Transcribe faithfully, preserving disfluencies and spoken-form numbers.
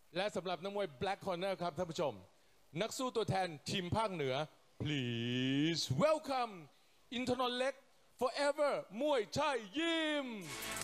และสำหรับนักมวย Black Corner ครับท่านผู้ชมนักสู้ตัวแทนทีมภาคเหนือ please welcome อินทนนท์เล็ก forever มวยไทยยิม